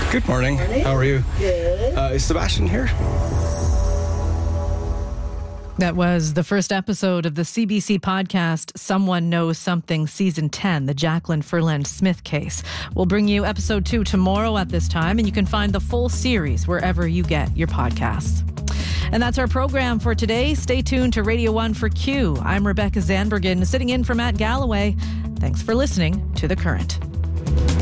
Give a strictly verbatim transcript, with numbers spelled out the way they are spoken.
Good morning. Morning. How are you? Good. Uh, is Sebastian here? That was the first episode of the C B C podcast, Someone Knows Something, Season ten, the Jacqueline Furland Smith case. We'll bring you episode two tomorrow at this time, and you can find the full series wherever you get your podcasts. And that's our program for today. Stay tuned to Radio one for Q. I'm Rebecca Zandbergen, sitting in for Matt Galloway. Thanks for listening to The Current.